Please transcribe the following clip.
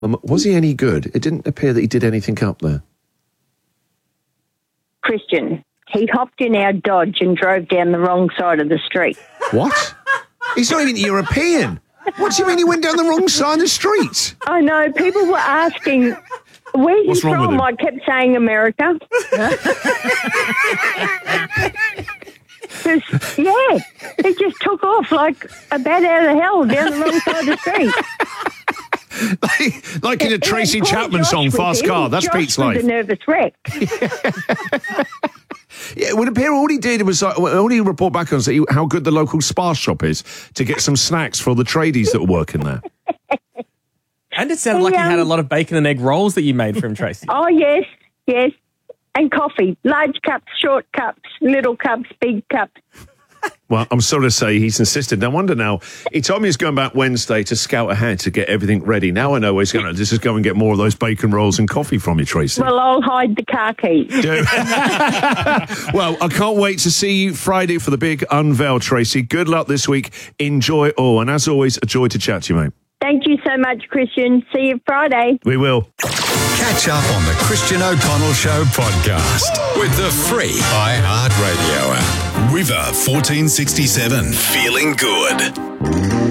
Was he any good? It didn't appear that he did anything up there. Christian, he hopped in our Dodge and drove down the wrong side of the street. What? He's not even European. What do you mean he went down the wrong side of the street? I know. People were asking where he's from. I kept saying America. Yeah, he just took off like a bat out of hell down the wrong side of the street. like in a Tracy Chapman song, Fast Car. That's Josh Pete's life. Was a nervous wreck. Yeah, it would appear all he did was all he report back on is how good the local Spa shop is to get some snacks for all the tradies that were working there. And it sounded like you had a lot of bacon and egg rolls that you made for him, Tracy. Oh, yes. And coffee. Large cups, short cups, little cups, big cups. Well, I'm sorry to say he's insisted. No wonder now. He told me he's going back Wednesday to scout ahead to get everything ready. Now I know where he's going to just go and get more of those bacon rolls and coffee from you, Tracy. Well, I'll hide the car keys. Well, I can't wait to see you Friday for the big unveil, Tracy. Good luck this week. Enjoy all. And as always, a joy to chat to you, mate. Thank you so much, Christian. See you Friday. We will. Catch up on the Christian O'Connell Show podcast with the free iHeartRadio app. River 1467. Feeling good.